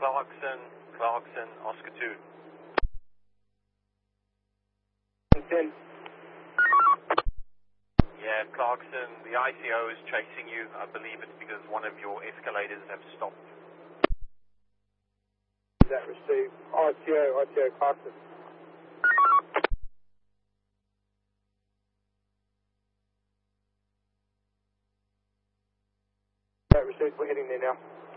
Clarkson, Oscar 2. 10. Yeah, Clarkson, the ICO is chasing you. I believe it's because one of your escalators have stopped. That received. ITO, Clarkson. That received, we're heading there now.